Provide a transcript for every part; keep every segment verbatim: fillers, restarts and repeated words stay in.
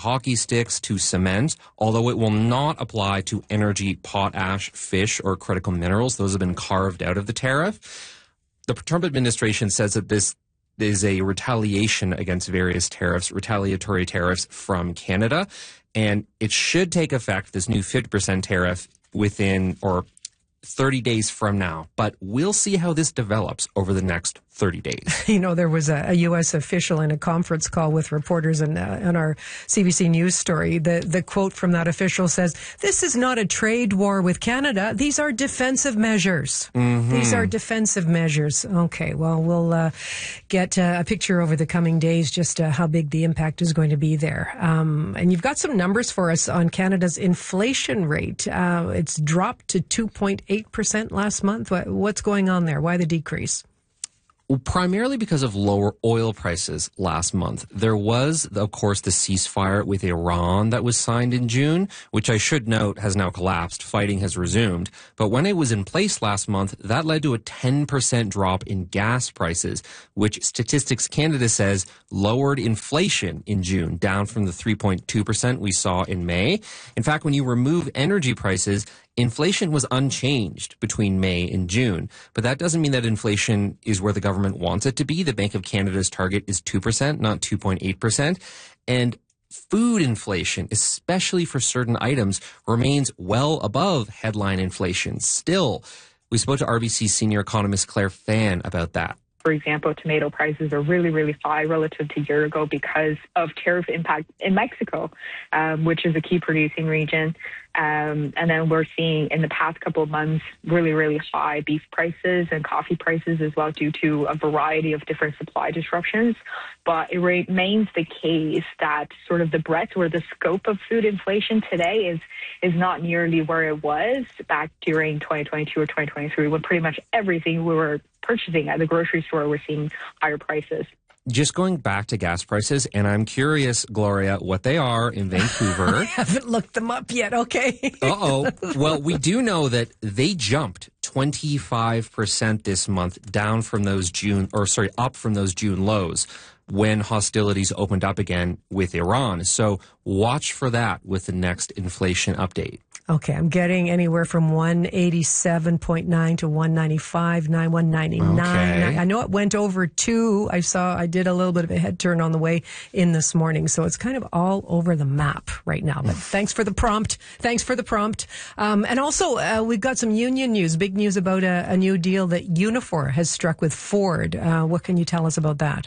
hockey sticks to cement, although it will not apply to energy, potash, fish, or critical minerals. Those have been carved out of the tariff. The Trump administration says that this is a retaliation against various tariffs, retaliatory tariffs from Canada, and it should take effect, this new fifty percent tariff, within or thirty days from now. But we'll see how this develops over the next thirty days. You know, there was a, a U S official in a conference call with reporters in, uh, in our C B C News story. The, the quote from that official says, "This is not a trade war with Canada. These are defensive measures." Mm-hmm. These are defensive measures. Okay, well, we'll uh, get uh, a picture over the coming days just uh, how big the impact is going to be there. Um, and you've got some numbers for us on Canada's inflation rate. Uh, it's dropped to two point eight percent last month. What's going on there? Why the decrease? Well, primarily because of lower oil prices last month. There was, of course, the ceasefire with Iran that was signed in June, which I should note has now collapsed. Fighting has resumed. But when it was in place last month, that led to a ten percent drop in gas prices, which Statistics Canada says lowered inflation in June, down from the three point two percent we saw in May. In fact, when you remove energy prices, inflation was unchanged between May and June, but that doesn't mean that inflation is where the government wants it to be. The Bank of Canada's target is two percent, not two point eight percent. And food inflation, especially for certain items, remains well above headline inflation. Still, we spoke to R B C senior economist Claire Fan about that. For example, tomato prices are really, really high relative to a year ago because of tariff impact in Mexico, um, which is a key producing region. Um, and then we're seeing in the past couple of months really, really high beef prices and coffee prices as well due to a variety of different supply disruptions. But it remains the case that sort of the breadth or the scope of food inflation today is is not nearly where it was back during twenty twenty-two or twenty twenty-three, when pretty much everything we were purchasing at the grocery store, we're seeing higher prices. Just going back to gas prices, and I'm curious, Gloria, what they are in Vancouver. I haven't looked them up yet, okay? Uh-oh. Well, we do know that they jumped twenty-five percent this month, down from those June, or sorry, up from those June lows when hostilities opened up again with Iran. So watch for that with the next inflation update. Okay, I'm getting anywhere from one eighty-seven point nine to one ninety-five, ninety-one ninety-nine. Okay. I know it went over two. I saw, I did a little bit of a head turn on the way in this morning. So it's kind of all over the map right now. But thanks for the prompt. Thanks for the prompt. Um, and also, uh, we've got some union news, big news about a, a new deal that Unifor has struck with Ford. Uh, what can you tell us about that?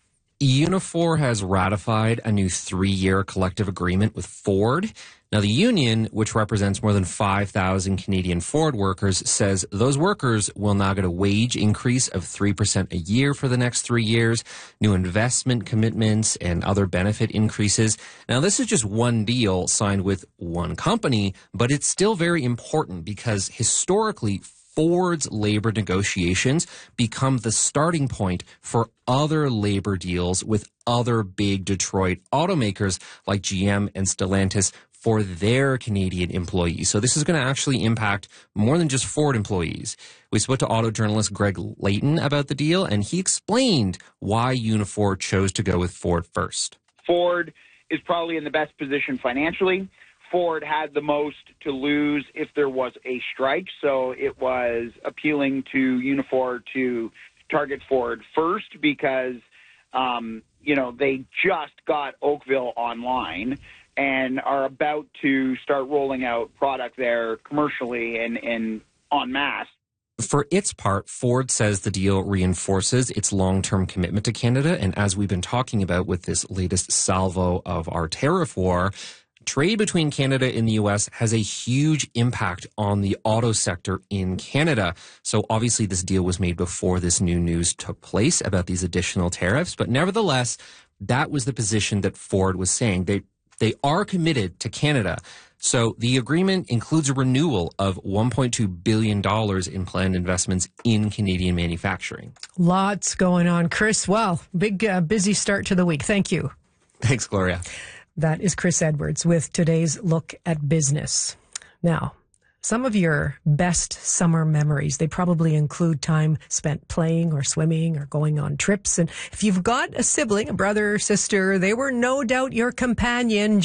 Unifor has ratified a new three-year collective agreement with Ford. Now, the union, which represents more than five thousand Canadian Ford workers, says those workers will now get a wage increase of three percent a year for the next three years, new investment commitments, and other benefit increases. Now, this is just one deal signed with one company, but it's still very important because historically, Ford's labor negotiations become the starting point for other labor deals with other big Detroit automakers like G M and Stellantis for their Canadian employees. So this is going to actually impact more than just Ford employees. We spoke to auto journalist Greg Layton about the deal, and he explained why Unifor chose to go with Ford first. Ford is probably in the best position financially. Ford had the most to lose if there was a strike, so it was appealing to Unifor to target Ford first because, um, you know, they just got Oakville online and are about to start rolling out product there commercially and, and en masse. For its part, Ford says the deal reinforces its long-term commitment to Canada, and as we've been talking about with this latest salvo of our tariff war, trade between Canada and the U S has a huge impact on the auto sector in Canada. So obviously this deal was made before this new news took place about these additional tariffs. But nevertheless, that was the position that Ford was saying. They, they are committed to Canada. So the agreement includes a renewal of one point two billion dollars in planned investments in Canadian manufacturing. Lots going on, Chris. Well, big, uh, busy start to the week. Thank you. Thanks, Gloria. That is Chris Edwards with today's Look at Business. Now, some of your best summer memories, they probably include time spent playing or swimming or going on trips. And if you've got a sibling, a brother or sister, they were no doubt your companion